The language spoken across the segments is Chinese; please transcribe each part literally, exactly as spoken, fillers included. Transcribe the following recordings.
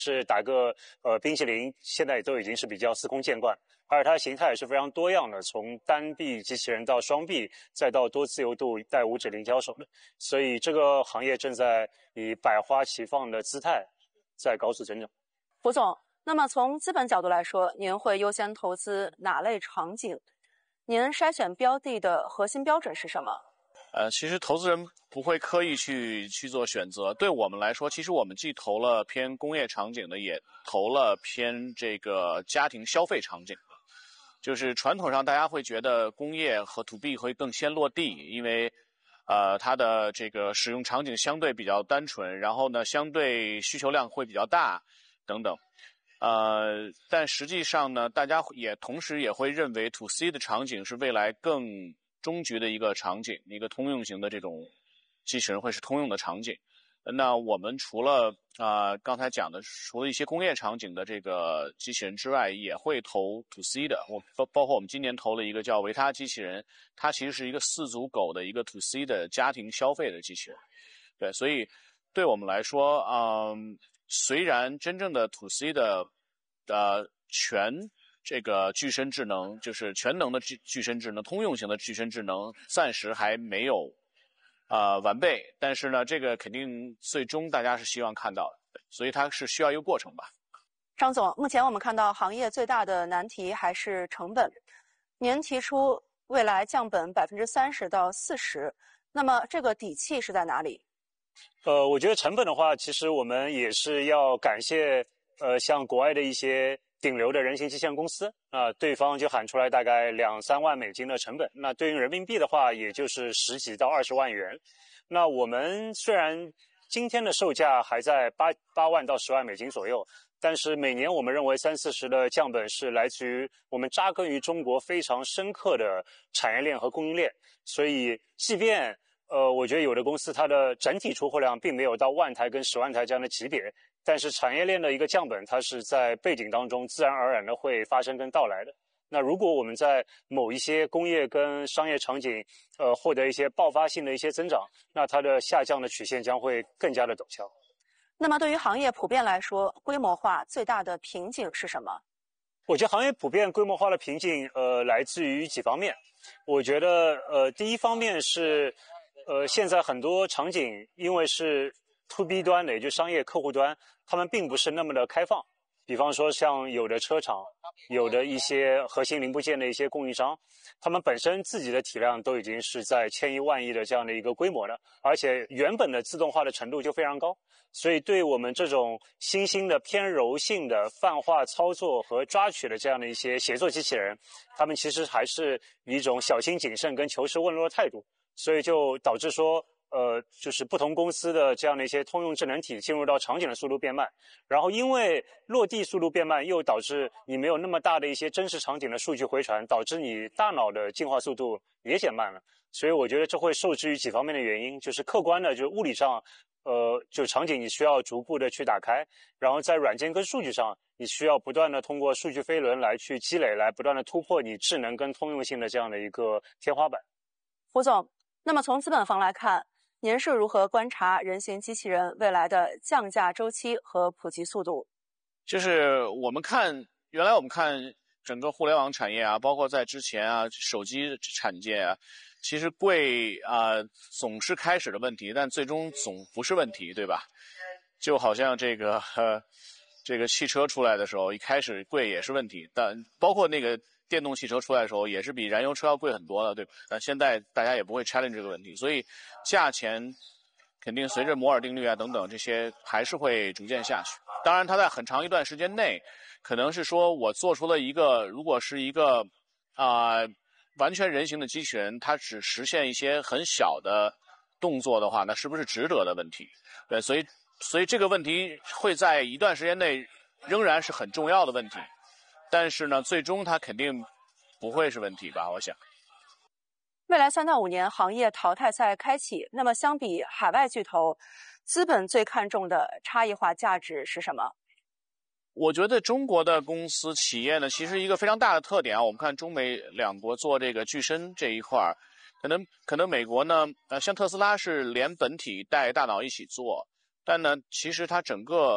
是打个呃冰淇淋，现在也都已经是比较司空见惯，而且它的形态也是非常多样的，从单臂机器人到双臂，再到多自由度带五指灵交手的，所以这个行业正在以百花齐放的姿态在高速增长。 胡总，那么从资本角度来说，您会优先投资哪类场景？您筛选标的的核心标准是什么？ 呃，其实投资人不会刻意去去做选择。对我们来说，其实我们既投了偏工业场景的，也投了偏这个家庭消费场景。就是传统上大家会觉得工业和 to B 会更先落地，因为呃它的这个使用场景相对比较单纯，然后呢相对需求量会比较大等等。呃，但实际上呢，大家也同时也会认为 to C 的场景是未来更终局的一个场景，一个通用型的这种机器人会是通用的场景。那我们除了啊、呃、刚才讲的，除了一些工业场景的这个机器人之外，也会投 to C 的。我包包括我们今年投了一个叫维他机器人，它其实是一个四足狗的一个 to C 的家庭消费的机器人。对，所以对我们来说，嗯，虽然真正的 to C 的呃全这个具身智能，就是全能的具具身智能，通用型的具身智能，暂时还没有啊、呃、完备，但是呢，这个肯定最终大家是希望看到的，所以它是需要一个过程吧。 张总，目前我们看到行业最大的难题还是成本。您提出未来降本百分之三十到四十，那么这个底气是在哪里？ 呃，我觉得成本的话，其实我们也是要感谢呃像国外的一些顶流的人形机器人公司啊、呃，对方就喊出来大概两三万美金的成本，那对应人民币的话，也就是十几到二十万元。那我们虽然今天的售价还在八八万到十万美金左右，但是每年我们认为三四十的降本是来自于我们扎根于中国非常深刻的产业链和供应链，所以即便呃，我觉得有的公司它的整体出货量并没有到万台跟十万台这样的级别，但是产业链的一个降本，它是在背景当中自然而然的会发生跟到来的。那如果我们在某一些工业跟商业场景，呃，获得一些爆发性的一些增长，那它的下降的曲线将会更加的陡峭。 那么对于行业普遍来说，规模化最大的瓶颈是什么？ 我觉得行业普遍规模化的瓶颈，呃，来自于几方面。我觉得，呃，第一方面是。呃，现在很多场景因为是 to B 端的，也就是商业客户端，他们并不是那么的开放。比方说像有的车厂，有的一些核心零部件的一些供应商，他们本身自己的体量都已经是在千亿万亿的这样的一个规模了，而且原本的自动化的程度就非常高，所以对我们这种新兴的偏柔性的泛化操作和抓取的这样的一些协作机器人，他们其实还是以一种小心谨慎跟求实问路的态度。所以就导致说，呃，就是不同公司的这样的一些通用智能体进入到场景的速度变慢，然后因为落地速度变慢，又导致你没有那么大的一些真实场景的数据回传，导致你大脑的进化速度也减慢了。所以我觉得这会受制于几方面的原因，就是客观的，就是物理上，呃，就场景你需要逐步的去打开，然后在软件跟数据上，你需要不断的通过数据飞轮来去积累，来不断的突破你智能跟通用性的这样的一个天花板。 胡总。那么从资本方来看，您是如何观察人形机器人未来的降价周期和普及速度？ 就是我们看，原来我们看整个互联网产业啊，包括在之前啊，手机产界啊，其实贵啊、呃、总是开始的问题，但最终总不是问题，对吧？就好像这个呃这个汽车出来的时候，一开始贵也是问题，但包括那个电动汽车出来的时候，也是比燃油车要贵很多的，对吧？但现在大家也不会 challenge 这个问题，所以价钱肯定随着摩尔定律啊等等这些还是会逐渐下去。当然，它在很长一段时间内，可能是说我做出了一个，如果是一个啊、呃、完全人形的机器人，它只实现一些很小的动作的话，那是不是值得的问题？对，所以所以这个问题会在一段时间内仍然是很重要的问题。但是呢，最终它肯定不会是问题吧？我想， 未来三到五年行业淘汰赛开启，那么相比海外巨头，资本最看重的差异化价值是什么？ 我觉得中国的公司企业呢，其实一个非常大的特点啊，我们看中美两国做这个具身这一块，可能可能美国呢，呃，像特斯拉是连本体带大脑一起做，但呢，其实它整个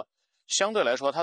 相对来说它